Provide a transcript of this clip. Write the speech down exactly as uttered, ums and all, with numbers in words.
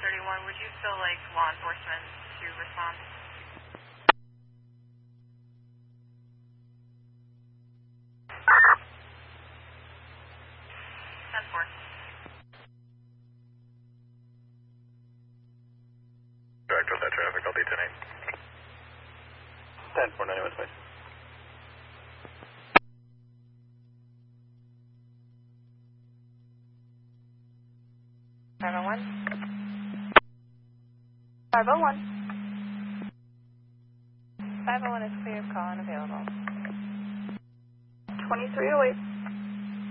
thirty-one, would you still like law enforcement to respond? ten four. Director of that traffic, I'll be ten eight. ten four ninety-one, please. five oh one. five oh one. five oh one is clear, call unavailable. twenty-three oh eight.